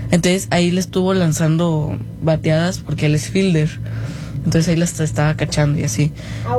Entonces ahí le estuvo lanzando bateadas porque él es fielder. Entonces ahí las estaba cachando y así.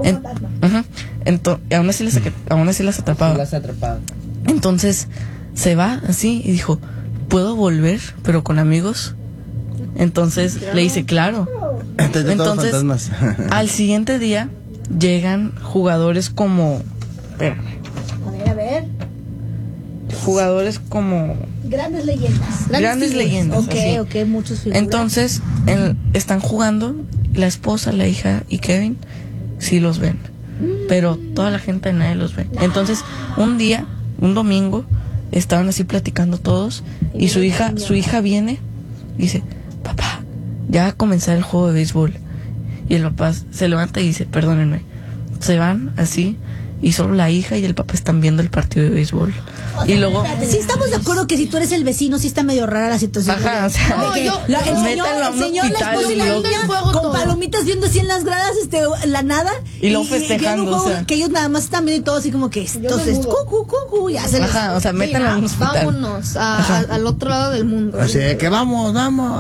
Aún así las atrapaba. Entonces se va así y dijo, ¿puedo volver pero con amigos? Entonces le dice, claro. Entonces al siguiente día llegan jugadores como... Espérame. A ver. Jugadores como... Grandes leyendas. Ok, muchos figuras. Entonces están jugando, la esposa, la hija y Kevin sí los ven, pero toda la gente nadie los ve. Entonces un domingo estaban así platicando todos y su hija viene y dice, papá, ya va a comenzar el juego de béisbol. Y el papá se levanta y dice, perdónenme. Se van así y solo la hija y el papá están viendo el partido de béisbol. Y luego... Sí estamos de acuerdo que si tú eres el vecino, sí está medio rara la situación. Ajá, o sea... el señor, la esposa y la niña con palomitas viendo así en las gradas la nada. Y luego festejando, o sea... Que ellos nada más están viendo y todo así como que... Entonces, ya se les... Ajá, o sea, métanlo a un hospital. Vámonos al otro lado del mundo. O sea, que vamos.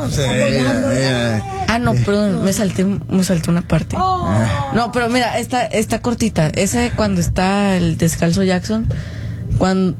No, perdón, me salté una parte. No, pero mira, está cortita. Esa cuando está el descalzo Jackson, cuando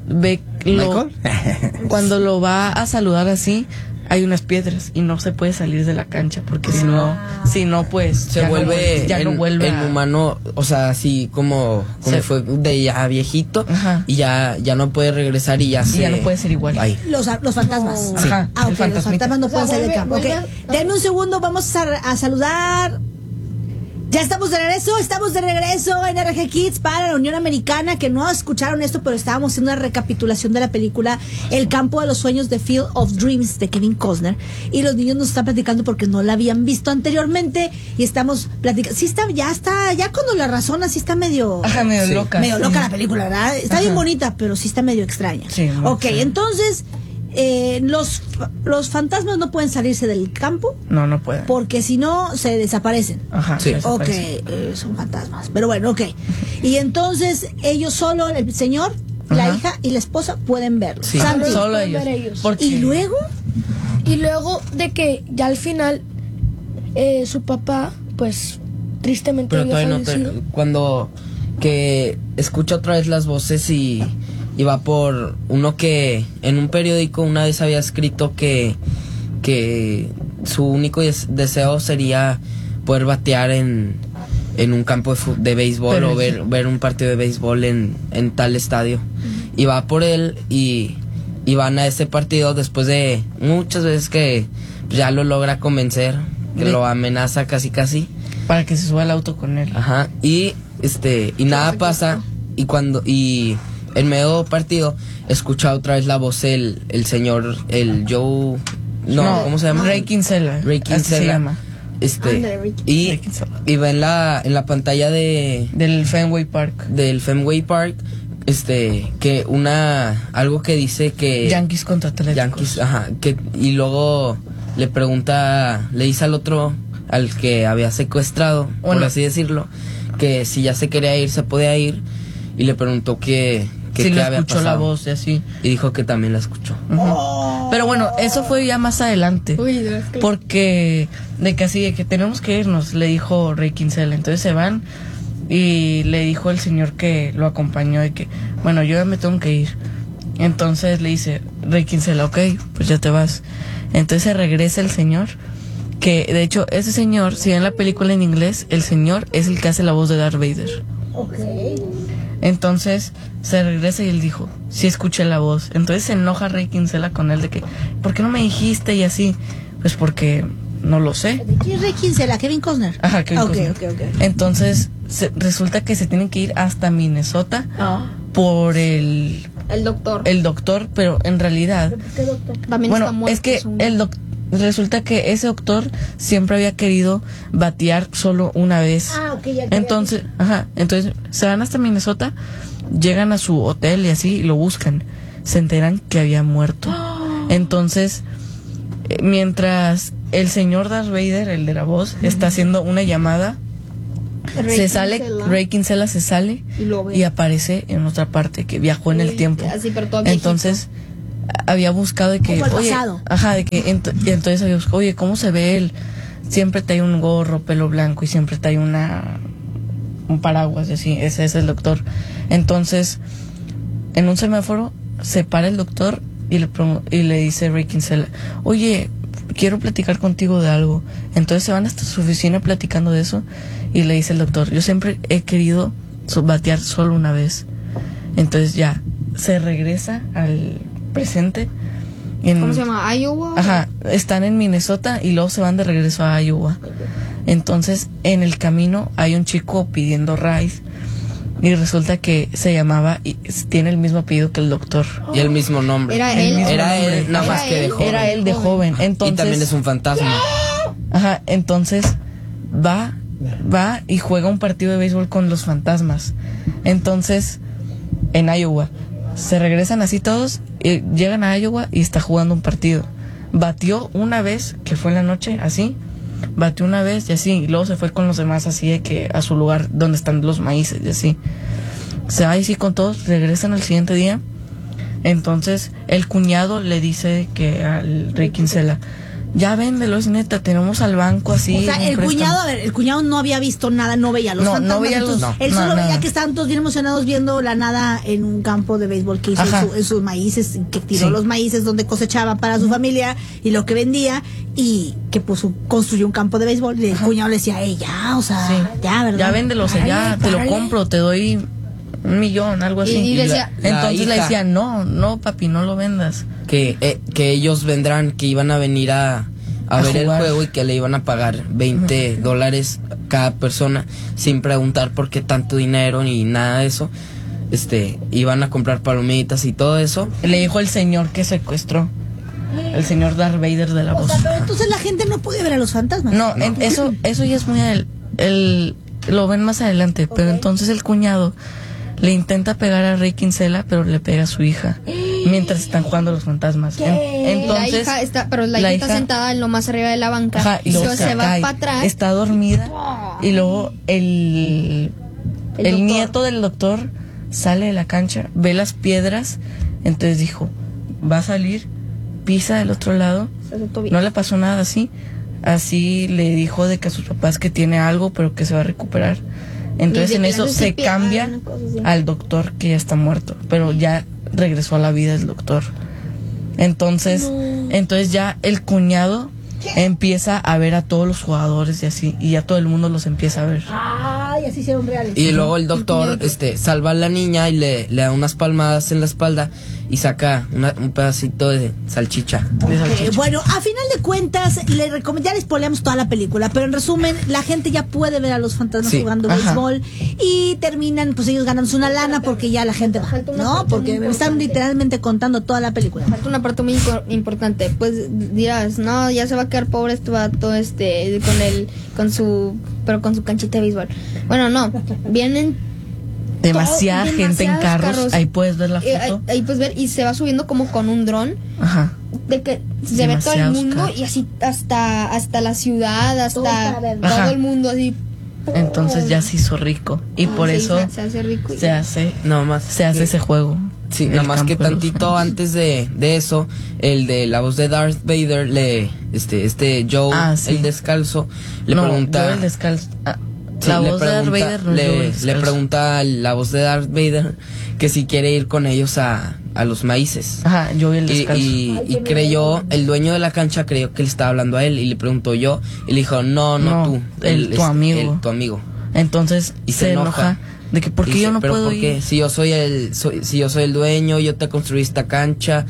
cuando lo va a saludar así, hay unas piedras y no se puede salir de la cancha porque si no pues se vuelve no vuelve el humano, o sea, así como fue de ya viejito. Ajá. Y ya no puede regresar y ya no puede ser igual. Los fantasmas. Sí. Ajá. Los fantasmas no pueden salir del campo. Okay. Denme un segundo, vamos a saludar. Ya estamos de regreso en RG Kids para la Unión Americana, que no escucharon esto, pero estábamos haciendo una recapitulación de la película El campo de los sueños de Field of Dreams de Kevin Costner, y los niños nos están platicando porque no la habían visto anteriormente y estamos platicando. Sí ya cuando la razona sí está medio loca. Medio loca la película, ¿verdad? Está bien bonita, pero sí está medio extraña. Sí, entonces los fantasmas no pueden salirse del campo. No pueden. Porque si no, se desaparecen. Ajá, sí. Son fantasmas. Pero bueno, Y entonces, ellos solo, el señor, la hija y la esposa pueden verlo. Sí, solo ellos. ¿Y luego? Y luego de que ya al final, su papá, pues, tristemente pero había todavía fallecido. Cuando que escucha otra vez las voces y va por uno que en un periódico una vez había escrito que su único deseo sería poder batear en un campo de béisbol o ver un partido de béisbol en tal estadio. Y va por él y van a ese partido después de muchas veces que ya lo logra convencer, que lo amenaza casi para que se suba al auto con él. Ajá. Y nada pasa y en medio partido escucha otra vez la voz el señor, el Joe, ¿cómo se llama? Ray Kinsella. Se llama. Y va en la pantalla del Fenway Park. Que algo que dice que Yankees contra Atléticos. Y luego le dice al otro, al que había secuestrado, por así decirlo, que si ya se quería ir, se podía ir, y le preguntó que si le escuchó la voz y así. Y dijo que también la escuchó. Pero bueno, eso fue ya más adelante. Porque de que tenemos que irnos, le dijo Ray Kinsella. Entonces se van y le dijo el señor que lo acompañó de que, bueno, yo ya me tengo que ir. Entonces le dice Ray Kinsella, ok, pues ya te vas. Entonces se regresa el señor, que de hecho ese señor, si ven la película en inglés, el señor es el que hace la voz de Darth Vader. Entonces se regresa y él dijo, sí escuché la voz. Entonces se enoja Ray Kinsella con él de que, ¿por qué no me dijiste? Y así, pues porque no lo sé. ¿De quién es Ray Kinsella? ¿Kevin Costner? Ajá, Kevin Costner. Okay. Entonces resulta que se tienen que ir hasta Minnesota por el doctor, pero en realidad, ¿qué doctor? También bueno, está muerto, es que el doctor, resulta que ese doctor siempre había querido batear solo una vez. Entonces se van hasta Minnesota, llegan a su hotel y así, y lo buscan. Se enteran que había muerto. Entonces, mientras el señor Darth Vader, el de la voz, está haciendo una llamada, Ray Kinsella se sale y aparece en otra parte, que viajó en el tiempo. Así, pero entonces había buscado de que, como el oye, pasado. ajá, de que y entonces había buscado, oye, ¿cómo se ve él? Siempre trae un gorro, pelo blanco y siempre trae un paraguas y así, ese es el doctor. Entonces, en un semáforo se para el doctor y le dice Ray Kinsella, oye, quiero platicar contigo de algo. Entonces se van hasta su oficina platicando de eso y le dice el doctor, yo siempre he querido batear solo una vez. Entonces ya se regresa al presente. ¿Cómo se llama? ¿Iowa? Ajá, están en Minnesota y luego se van de regreso a Iowa. Entonces en el camino hay un chico pidiendo ride y resulta que se llamaba y tiene el mismo apellido que el doctor. Y el mismo nombre. Era él, nada más que de joven. Era él de joven. Entonces, Y también es un fantasma. ajá, entonces va y juega un partido de béisbol con los fantasmas. Entonces, en Iowa, se regresan así todos, y llegan a Iowa y está jugando un partido. Batió una vez, que fue en la noche, así. Batió una vez y así. Y luego se fue con los demás así de que a su lugar donde están los maíces y así. Se va así con todos, regresan al siguiente día. Entonces, el cuñado le dice que al Ray Kinsella, ya véndelo, es neta, tenemos al banco así. O sea, el cuñado, a ver, el cuñado no había visto nada, no veía los fantasmas. No veía entonces, él solo nada. veía que estaban todos bien emocionados viendo la nada en un campo de béisbol que hizo en sus maíces, que tiró Sí. los maíces donde cosechaba para su familia y lo que vendía, y que construyó un campo de béisbol. Y el cuñado le decía, ya, o sea, Sí. ya, ¿verdad? Ya véndelo, o sea, ya te lo compro, te doy 1 millón, algo así. Y decía, entonces le hija, decía, no, papi, no lo vendas. Que ellos vendrán, que iban a venir a ver el jugar. juego y que le iban a pagar $20 cada persona sin preguntar por qué tanto dinero ni nada de eso. Iban a comprar palomitas y todo eso. Le dijo el señor que secuestró. El señor Darth Vader de la O voz. sea, pero entonces la gente no puede ver a los fantasmas. No, eso ya es muy lo ven más adelante, pero entonces el cuñado le intenta pegar a Ray Kinsella, pero le pega a su hija mientras están jugando los fantasmas. Entonces la hija está sentada en lo más arriba de la banca. ajá, y luego se va cae, para atrás. está dormida y luego el doctor. nieto del doctor sale de la cancha, ve las piedras, entonces dijo, va a salir, pisa del otro lado, no le pasó nada así le dijo de que a sus papás que tiene algo pero que se va a recuperar. Entonces en eso se cambia al doctor que ya está muerto, pero ya regresó a la vida el doctor. Entonces ya el cuñado empieza a ver a todos los jugadores y así, y ya todo el mundo los empieza a ver. Ay, así hicieron reales. Y luego el doctor salva a la niña y le da unas palmadas en la espalda y saca un pedacito de salchicha. Bueno, a final de cuentas, ya les spoileamos toda la película, pero en resumen, la gente ya puede ver a los fantasmas jugando béisbol y terminan, pues ellos ganándose una lana porque ya la gente va, ¿no? Porque me están literalmente contando toda la película. Falta una parte muy importante. Pues dirás, no, ya se va a quedar pobre este vato, con su canchita de béisbol. Bueno, no, vienen demasiada gente en carros. Ahí puedes ver la foto. Ahí puedes ver y se va subiendo como con un dron. Ajá. De que se ve todo el mundo carros. y así hasta la ciudad, hasta todo el mundo así. Entonces ya se hizo rico y por Sí, eso se hace rico. se hace Se hace ese juego. Sí, El nada más que campo de los tantito fantasmas. antes de eso, el de la voz de Darth Vader Joe, el descalzo, le pregunta. Joe el descalzo. Sí, La voz de Darth Vader no es Joe el le descalzo. pregunta a la voz de Darth Vader que si quiere ir con ellos a los maíces. Ajá, Joe el descalzo. Y creyó, el dueño de la cancha creyó que le estaba hablando a él y le preguntó yo y le dijo, no, tú, tu amigo. tu amigo. Entonces Y se enoja de que ¿por qué yo no pero puedo ¿por qué? ir? Si yo soy el dueño, yo te construí esta cancha,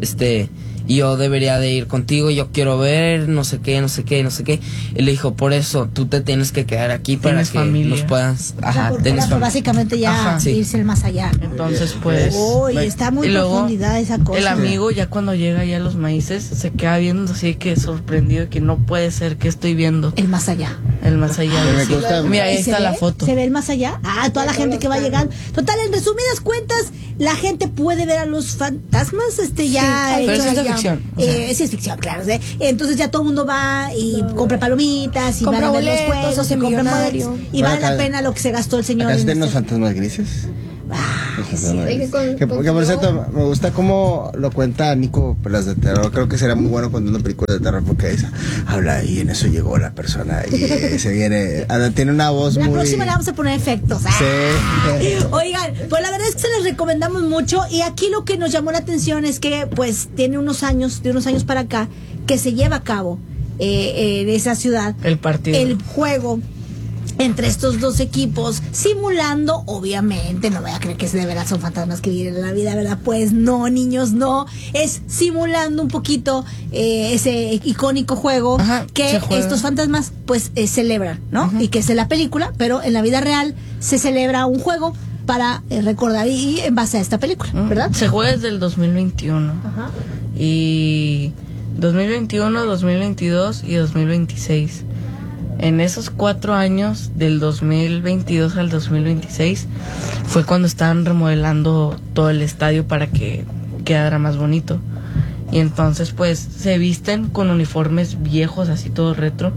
y yo debería de ir contigo, yo quiero ver, no sé qué. Y le dijo, por eso tú te tienes que quedar aquí para Tienes que familia. nos puedas, Pues básicamente ya Ajá. irse el más allá. Entonces pues Uy, está muy y luego, profundidad esa cosa. el amigo ya cuando llega ya a los maíces se queda viendo así que sorprendido que no puede ser que estoy viendo El más allá. el más allá. Me Sí. gusta. Mira, ahí ¿Y se está la ve? foto. ¿Se ve el más allá? Toda la gente que va llegando. Total, en resumidas cuentas, la gente puede ver a los fantasmas, ya. pero es ciencia ya- ficción, o sea. sí, es ficción, claro. ¿sí? Entonces ya todo el mundo va y compra palomitas y Compra van a ver los boletos, juegos, hace se compran millonario. boletos, y vale la pena lo que se gastó el señor. ¿Acá en tienen los este- fantasmas grises? que Que por cierto, me gusta cómo lo cuenta Nico, las de terror. Creo que será muy bueno contando películas de terror porque habla y en eso llegó la persona y se viene. Tiene una voz La muy. próxima le vamos a poner efectos. Sí. Oigan, pues la verdad es que se les recomendamos mucho y aquí lo que nos llamó la atención es que pues tiene unos años para acá que se lleva a cabo en esa ciudad El partido. el juego entre estos dos equipos, simulando, obviamente, no voy a creer que de verdad son fantasmas que viven en la vida, ¿verdad? Pues no, niños, no. Es simulando un poquito ese icónico juego. Ajá, que se juega. estos fantasmas, pues, celebran, ¿no? Ajá. Y que es en la película, pero en la vida real se celebra un juego para recordar y en base a esta película, ¿verdad? Se juega desde el 2021. Ajá. Y 2021, 2022 y 2026. En esos 4 años, del 2022 al 2026, fue cuando estaban remodelando todo el estadio para que quedara más bonito. Y entonces, pues, se visten con uniformes viejos, así todo retro.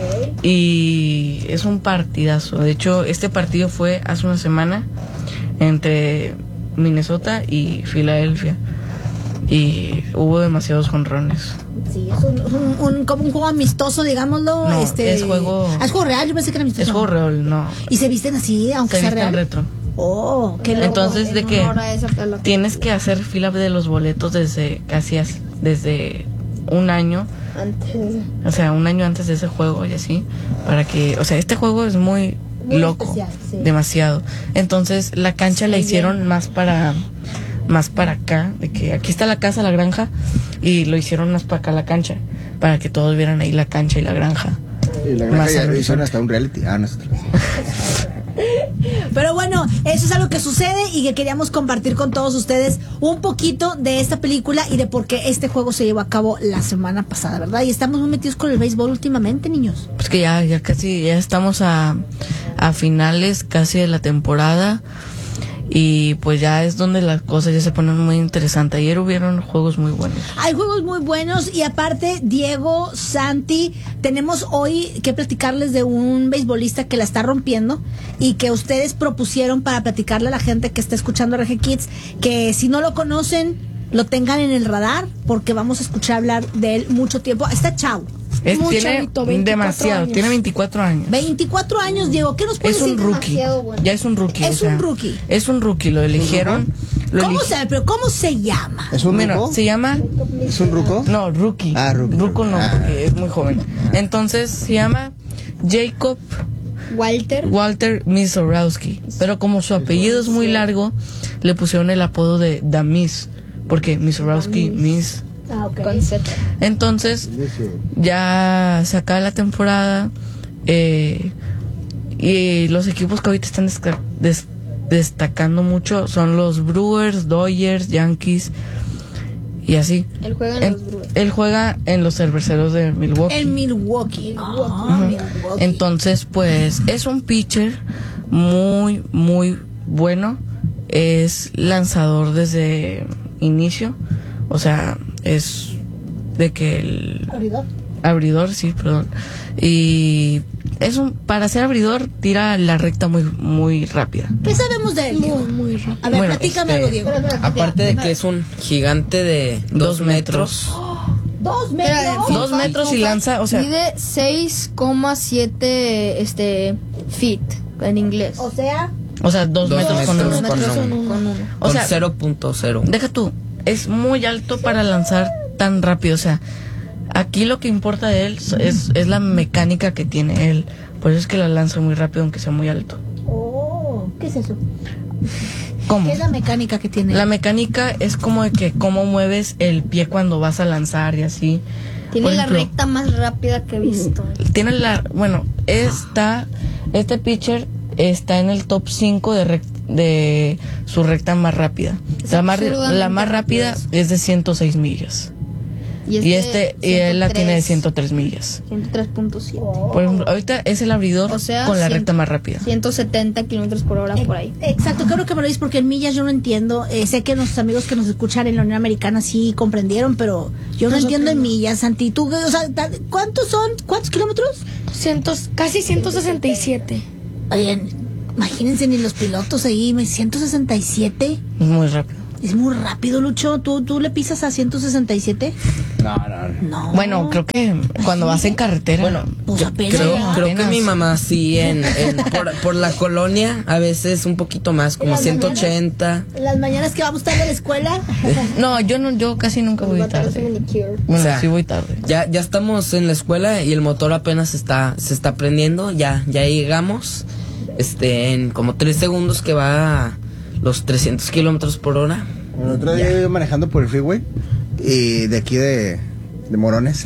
Y es un partidazo. De hecho, este partido fue hace una semana entre Minnesota y Filadelfia. Y hubo demasiados jonrones. Sí, es como un juego amistoso, digámoslo. No, es juego. Es juego real, yo pensé que era amistoso. Es juego real, no. Y se visten así, aunque Se sea visten real. retro. Oh, qué loco. Entonces, de En que honor a esa película. tienes que hacer fila de los boletos desde un año. Antes. O sea, un año antes de ese juego y así. Para que, o sea, este juego es muy loco. especial, sí. Demasiado. Entonces, la cancha la hicieron más para acá. De que aquí está la casa, la granja. Y lo hicieron más para acá la cancha. Para que todos vieran ahí la cancha y la granja. Y la Más granja ya al hicieron horizonte. hasta un reality. No sé. Pero bueno, eso es algo que sucede y que queríamos compartir con todos ustedes un poquito de esta película y de por qué este juego se llevó a cabo la semana pasada, ¿verdad? Y estamos muy metidos con el béisbol últimamente, niños. Pues que ya casi, ya estamos a finales casi de la temporada. Y pues ya es donde las cosas ya se ponen muy interesantes. Ayer hubieron juegos muy buenos. Hay juegos muy buenos y aparte, Diego, Santi, tenemos hoy que platicarles de un beisbolista que la está rompiendo y que ustedes propusieron para platicarle a la gente que está escuchando RG Kids, que si no lo conocen, lo tengan en el radar porque vamos a escuchar hablar de él mucho tiempo. Está chavo. Muy Tiene chavito, 24 demasiado, años. tiene 24 años. 24 años, Diego, ¿qué nos puedes Es un decir? rookie. demasiado bueno. Ya es un rookie. Es un rookie. Es un rookie, lo eligieron. ¿Cómo se llama? ¿Es un Mira, ruco? se llama. ¿Es un ruco? No, rookie. Ah, rookie. Ruco no, Ah. porque es muy joven. Entonces se llama Jacob Walter Misorowski. Pero como su apellido es muy largo, le pusieron el apodo de The Miss. Porque Misorowski, Miss. Ah, ok. Con Z. Entonces, ya se acaba la temporada. Y los equipos que ahorita están destacando mucho son los Brewers, Dodgers, Yankees y así. Él juega en los Brewers. Él juega en los Cerveceros de Milwaukee. En Milwaukee. Ah, Milwaukee. Entonces, pues es un pitcher muy, muy bueno. Es lanzador desde inicio. O sea, es de que el abridor, sí, perdón. Y para ser abridor tira la recta muy, muy rápida. ¿Qué sabemos de él, Diego? Muy rápido. A ver, Bueno, platícame algo, Diego. Aparte de que es un gigante de 2 metros. 2 metros. 2 metros y lanza, o sea, Mide 6,7 feet en inglés. O sea, 2 metros con metros uno. con Metros uno. con uno. O Con sea, 0.0. deja tú, es muy alto para lanzar tan rápido. O sea, aquí lo que importa de él es la mecánica que tiene él. Por eso es que la lanza muy rápido, aunque sea muy alto. ¿qué es eso? ¿Cómo? ¿Qué es la mecánica que tiene? La mecánica es como de que cómo mueves el pie cuando vas a lanzar y así. Tiene Por la ejemplo, recta más rápida que he visto. Tiene este pitcher está en el top 5 de su recta más rápida. La más absurdamente rápida rápido. es de 106 millas. Y él la tiene de 103 millas. 103.7. Por ejemplo, ahorita es el abridor O sea, con la 100 recta más rápida. 170 kilómetros por hora por ahí. Exacto, creo que me lo dices porque en millas yo no entiendo. Sé que nuestros amigos que nos escuchan en la Unión Americana sí comprendieron, pero yo no entiendo en millas, Santi. ¿Tú, o sea, ¿cuántos kilómetros? Casi 167. Oye, imagínense, ni los pilotos ahí, 167. Es muy rápido. Es muy rápido, Lucho. ¿Tú le pisas a 167? No. No. Bueno, creo que cuando vas en carretera. Bueno, Pues apenas. creo que mi mamá sí, por la colonia, a veces un poquito más, como 180. Las mañanas que vamos tarde a la escuela. No, yo casi nunca voy tarde. Bueno, O sea, sí voy tarde. Ya estamos en la escuela y el motor apenas se está prendiendo. Ya llegamos. En como 3 segundos que va a los 300 kilómetros por hora. El otro día iba manejando por el freeway y de aquí de Morones.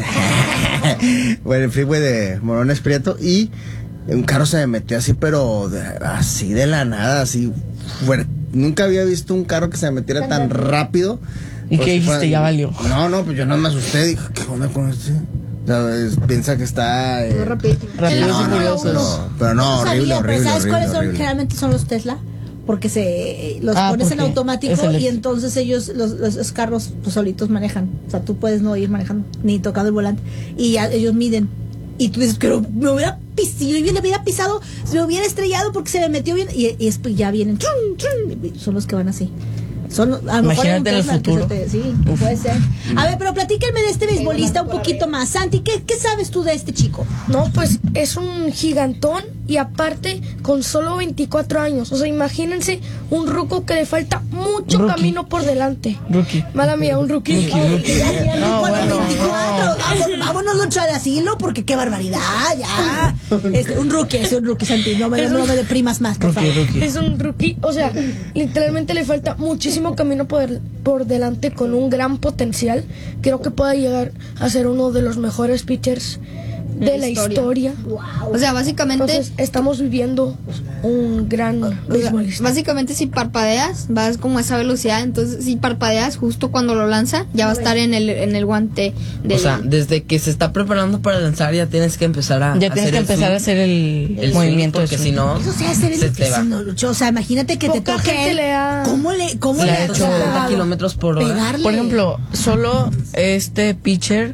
Bueno, el freeway de Morones Prieto, y un carro se me metió así, pero así de la nada, así fuerte. Nunca había visto un carro que se me metiera tan rápido. ¿Y Pues qué dijiste? fue- Ya valió. No, pues yo no me asusté, dije, ¿qué onda con este? O sea, piensa que está... Rápidos y furiosos. pero no, No horrible, sabía, pero horrible, ¿sabes cuáles son? horrible. Generalmente son los Tesla. Porque los pones en porque automático es y eléctrico. entonces ellos, los carros, pues solitos manejan. O sea, tú puedes no ir manejando, ni tocando el volante. Y ya ellos miden. Y tú dices, pero me hubiera pisado, yo le hubiera pisado, se me hubiera estrellado porque se me metió bien. Y después ya vienen, chun, chun, son los que van así. Son, a lo mejor Imagínate en el Tesla que futuro. sí, puede ser. A ver, pero platíquenme de este beisbolista un poquito más. Santi, ¿qué sabes tú de este chico? No, pues es un gigantón y aparte con solo 24 años. O sea, imagínense un ruco que le falta mucho Rookie. camino por delante. Rookie. Mala mía, un rookie. No, bueno, 24. Vámonos Lucho, al asilo porque qué barbaridad, ya. Un rookie, Santi, no me deprimas más, por favor. Rookie. Es un rookie, o sea, literalmente le falta muchísimo camino por delante con un gran potencial. Creo que pueda llegar a ser uno de los mejores pitchers de la historia. O sea, básicamente, Entonces, estamos viviendo un gran beisbolista. básicamente si parpadeas, vas como a esa velocidad. Entonces, si parpadeas justo cuando lo lanza, ya va a estar en el guante O sea, desde que se está preparando para lanzar, ya tienes que empezar a Ya tienes hacer que el empezar a swing. hacer el El movimiento swing, porque de si swing. no, Eso se hace se te va. Lucho. O sea, imagínate que te Poca toque gente él. le ha- ¿Cómo Le le ha hecho 70 kilómetros por hora. pegarle? Por ejemplo, solo este pitcher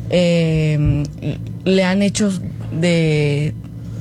le han hecho de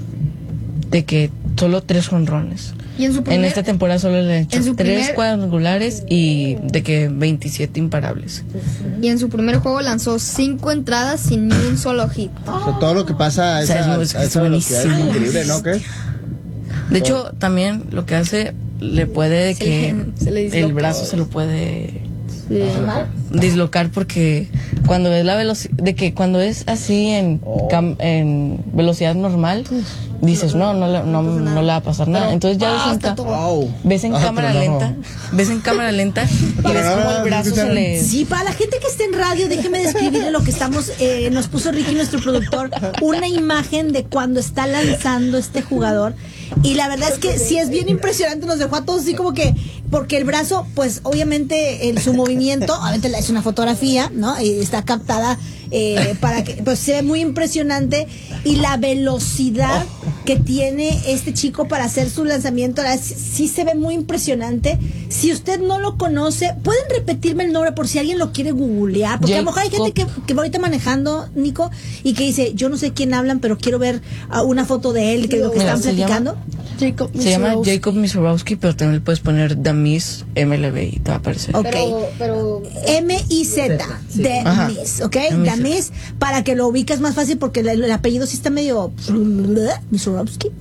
que solo 3 jonrones. Y en su primer, En esta temporada solo le han en su hecho 3 primer- cuadrangulares y de que 27 imparables. y en su primer juego lanzó 5 entradas sin ni un solo hit. O sea, todo lo que pasa a O sea, esa, es a esa velocidad es buenísimo. increíble, ¿no? ¿Qué? De hecho, también lo que hace le puede que se le disloca. el brazo se lo puede dislocar porque cuando es la velocidad de que cuando es así en velocidad normal dices no le va a pasar nada. Entonces ya ves en Ah, cámara pero no. lenta, ves en cámara lenta y ves como el brazo se le Sí, para la gente que esté en radio, déjeme describirle lo que estamos, nos puso Ricky, nuestro productor, una imagen de cuando está lanzando este jugador. Y la verdad es que sí es bien impresionante, nos dejó a todos así como que, porque el brazo, pues obviamente su movimiento, obviamente es una fotografía, ¿no? Y está captada para que, pues se ve muy impresionante. Y la velocidad que tiene este chico para hacer su lanzamiento, la verdad, sí se ve muy impresionante. Si usted no lo conoce, pueden repetirme el nombre por si alguien lo quiere googlear, porque a lo mejor hay gente que va ahorita manejando, Nico, y que dice, yo no sé quién hablan, pero quiero ver una foto de él, que es lo que Mira, están se llama- platicando. Jacob se llama Misiorowski. Jacob Misiorowski, pero también le puedes poner Damis MLB y te va a aparecer. Ok. Pero M-I-Z, Ajá. Damis, ¿ok? M-I-Z. Damis, para que lo ubiques más fácil, porque el apellido sí está medio Misiorowski,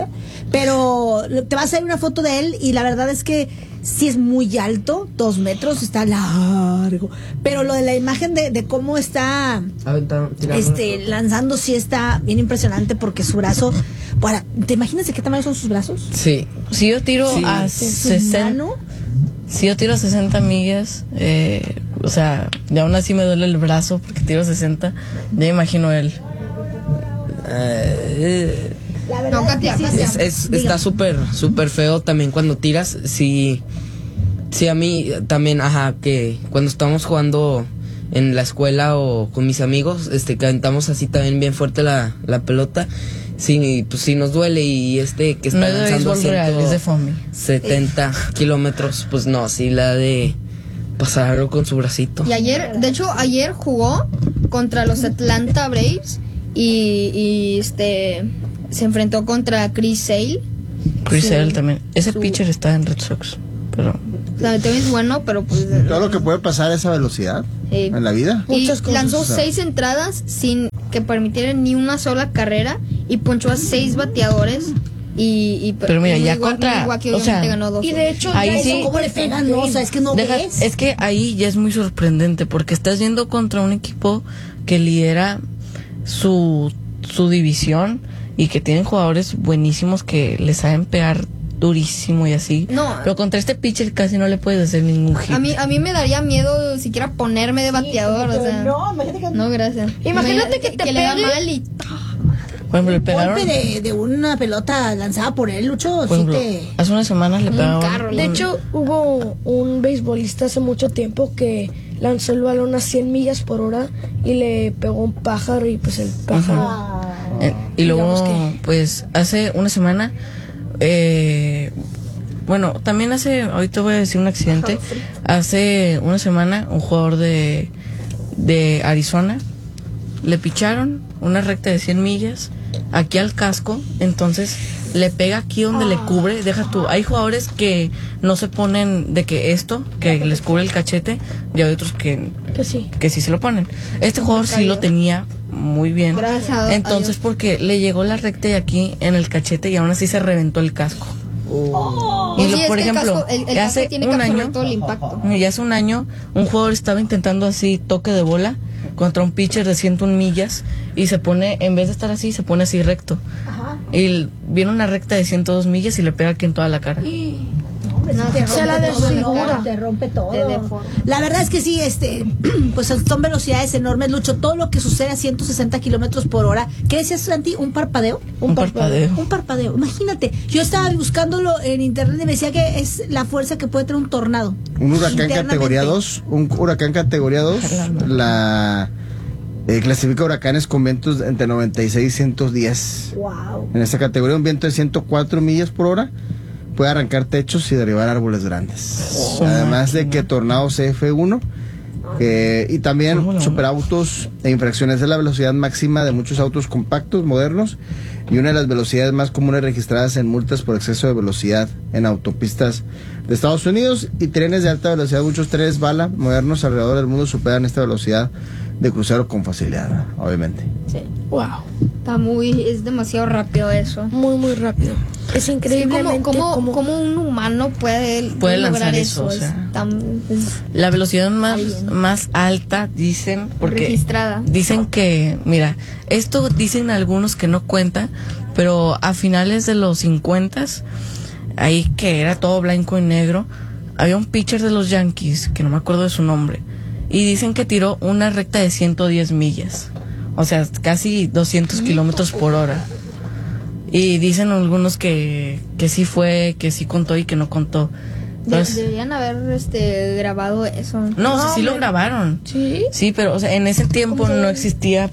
pero te va a salir una foto de él y la verdad es que sí es muy alto, 2 metros, está largo, pero lo de la imagen de cómo está lanzando sí está bien impresionante porque su brazo, para, ¿te imaginas de qué tamaño son sus brazos? Sí. Si yo tiro Sí. a Su 60 mano. Si yo tiro 60 millas, o sea, y aún así me duele el brazo porque tiro 60, ya me imagino él. La verdad No, Katia, sí, Katia. Está súper feo también cuando tiras. Sí, a mí también, que cuando estamos jugando en la escuela o con mis amigos, que aventamos así también bien fuerte la pelota. Sí, pues sí nos duele y que está No es de lanzando béisbol real, es de foamy. 70 kilómetros, pues no, sí la de pasar algo con su bracito. Y ayer jugó contra los Atlanta Braves y se enfrentó contra Chris Sale Chris Sale también. Ese pitcher está en Red Sox, pero... O sea, también es bueno, pero pues... Todo lo que puede pasar a esa velocidad en la vida. Y Muchas cosas. lanzó 6 entradas sin que permitieran ni una sola carrera y ponchó a 6 bateadores. Pero mira, ya contra... Milwaukee o sea, obviamente ganó 2. Y de hecho, ahí ya sí. eso ¿Cómo le pegan? No, o sea, es que no ves. Es que ahí ya es muy sorprendente porque estás yendo contra un equipo que lidera su división y que tienen jugadores buenísimos que les saben pegar durísimo y así. No. Pero contra este pitcher casi no le puedes hacer ningún hit. A mí me daría miedo siquiera ponerme de bateador, o sea. No, imagínate que No, gracias. Imagínate que te le da pegue. mal y Por ejemplo, le pegaron... golpe de una pelota lanzada por él, Lucho, Por sí ejemplo, te... hace unas semanas le pegaron... carro, De hecho, hubo un beisbolista hace mucho tiempo que lanzó el balón a 100 millas por hora y le pegó un pájaro y pues el pájaro... Y luego, Digamos que- pues, hace una semana, bueno, también ahorita voy a decir un accidente, hace una semana un jugador de Arizona, le picharon una recta de 100 millas, aquí al casco, entonces le pega aquí donde le cubre, deja tú, hay jugadores que no se ponen de que les cubre el cachete, y hay otros que sí se lo ponen. Este jugador sí lo tenía muy bien. Gracias a Entonces, Dios. porque le llegó la recta de aquí en el cachete y aún así se reventó el casco. Sí, Y es por que ejemplo, el casco hace tiene un que absorber año, todo el impacto. y hace un año, un jugador estaba intentando así toque de bola contra un pitcher de 101 millas y se pone, en vez de estar así, se pone así recto. Y viene una recta de 102 millas y le pega aquí en toda la cara. Se la desfigura. Te rompe todo. Te deforma. La verdad es que sí, pues son velocidades enormes, Lucho. Todo lo que sucede a 160 kilómetros por hora. ¿Qué decías, Santi? ¿Un parpadeo? Un parpadeo. Un parpadeo. Imagínate. Yo estaba buscándolo en internet y me decía que es la fuerza que puede tener un tornado. Un huracán Internamente. categoría 2. Un huracán categoría 2. Clasifica huracanes con vientos entre 96 y 110. Wow. En esta categoría, un viento de 104 millas por hora puede arrancar techos y derribar árboles grandes. Además de que tornados F1 y también superautos e infracciones de la velocidad máxima de muchos autos compactos modernos y una de las velocidades más comunes registradas en multas por exceso de velocidad en autopistas de Estados Unidos y trenes de alta velocidad. Muchos trenes bala modernos alrededor del mundo superan esta velocidad de crucero con facilidad, obviamente. Sí. Wow. Es demasiado rápido eso. Muy, muy rápido. Es Sí, increíblemente ¿cómo un humano puede lanzar lograr eso, o Es sea. es La velocidad más alta, dicen, porque registrada. dicen que, mira, esto dicen algunos que no cuenta, pero a finales de los 50s, ahí que era todo blanco y negro, había un pitcher de los Yankees, que no me acuerdo de su nombre, y dicen que tiró una recta de 110 millas, o sea, casi 200 kilómetros por hora. Y dicen algunos que sí fue, que sí contó y que no contó. Entonces, Deberían haber grabado eso. no, o sea, sí lo grabaron. Sí. Sí, pero o sea, en ese tiempo no existía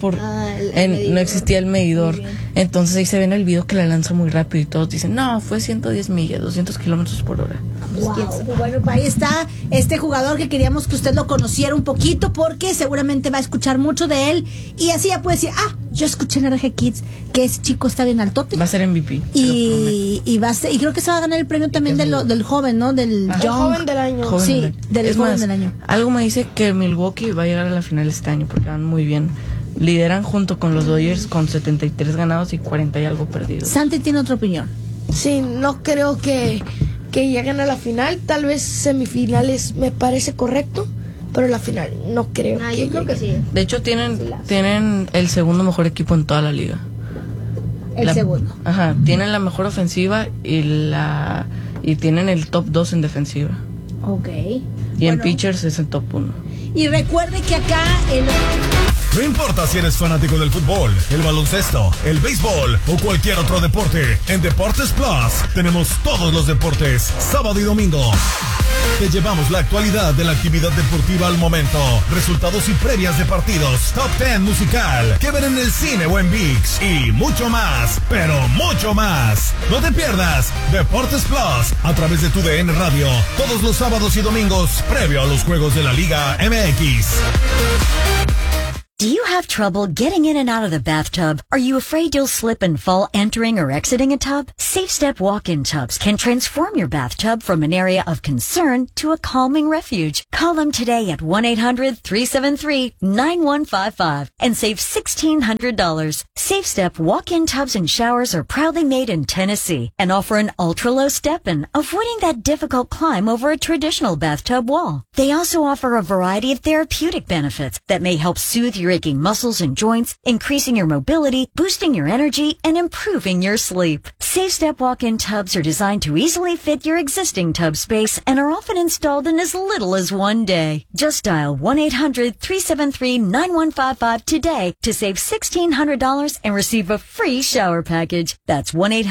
no existía el medidor. Entonces ahí se ve en el video que la lanza muy rápido y todos dicen, no, fue 110 millas, 200 kilómetros por hora. Wow. Bueno, pues ahí está este jugador que queríamos que usted lo conociera un poquito porque seguramente va a escuchar mucho de él y así ya puede decir, yo escuché en RG Kids que ese chico está bien altote. Va a ser MVP. Y va a ser, y creo que se va a ganar el premio también del joven, ¿no? Del El young. joven del año. Joven Sí, del año. del Es joven más, del año. Algo me dice que Milwaukee va a llegar a la final este año porque van muy bien. Lideran junto con los Dodgers con 73 ganados y 40 y algo perdidos. Santi tiene otra opinión. Sí, no creo que lleguen a la final. Tal vez semifinales me parece correcto, pero la final no creo. Yo creo que sí. De hecho, tienen el segundo mejor equipo en toda la liga. El segundo. Ajá, tienen la mejor ofensiva y tienen el top 2 en defensiva. Ok. Y en pitchers es el top 1. Y recuerde que acá No importa si eres fanático del fútbol, el baloncesto, el béisbol o cualquier otro deporte, en Deportes Plus tenemos todos los deportes, sábado y domingo. Te llevamos la actualidad de la actividad deportiva al momento, resultados y previas de partidos, top 10 musical, que ver en el cine o en ViX y mucho más, pero mucho más. No te pierdas Deportes Plus a través de tu DN Radio, todos los sábados y domingos previo a los juegos de la Liga MX. Do you have trouble getting in and out of the bathtub? Are you afraid you'll slip and fall entering or exiting a tub? SafeStep walk-in tubs can transform your bathtub from an area of concern to a calming refuge. Call them today at 1-800-373-9155 and save $1,600. SafeStep walk-in tubs and showers are proudly made in Tennessee and offer an ultra-low step-in, avoiding that difficult climb over a traditional bathtub wall. They also offer a variety of therapeutic benefits that may help soothe your aching muscles and joints, increasing your mobility, boosting your energy, and improving your sleep. SafeStep walk-in tubs are designed to easily fit your existing tub space and are often installed in as little as one day. Just dial 1-800-373-9155 today to save $1,600 and receive a free shower package. That's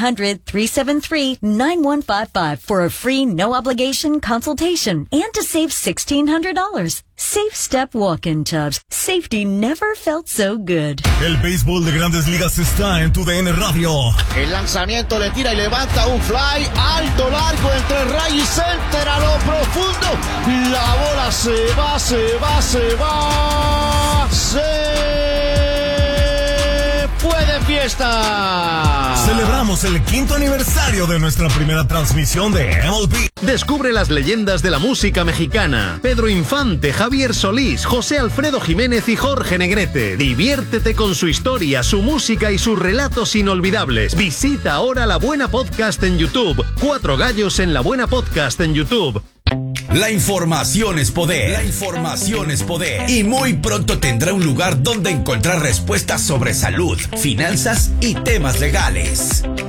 1-800-373-9155 for a free no-obligation consultation and to save $1,600. SafeStep walk-in tubs. Safety never felt so good. El béisbol de Grandes Ligas está en tu DN Radio. El lanzamiento le tira y levanta un fly alto, largo, entre right y center a lo profundo. La bola se va. Fue de fiesta. Celebramos el 5º aniversario de nuestra primera transmisión de MLB. Descubre las leyendas de la música mexicana. Pedro Infante, Javier Solís, José Alfredo Jiménez y Jorge Negrete. Diviértete con su historia, su música y sus relatos inolvidables. Visita ahora La Buena Podcast en YouTube. 4 gallos en La Buena Podcast en YouTube. La información es poder. La información es poder. Y muy pronto tendrá un lugar donde encontrar respuestas sobre salud, finanzas y temas legales.